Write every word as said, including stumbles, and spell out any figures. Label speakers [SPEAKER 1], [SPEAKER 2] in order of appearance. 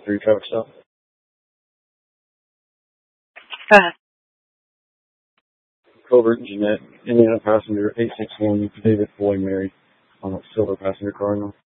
[SPEAKER 1] Three traffic stop.
[SPEAKER 2] Go ahead.
[SPEAKER 1] Covert, Jeanette, Indiana passenger eight six one, David Boy Mary, on a silver passenger car now.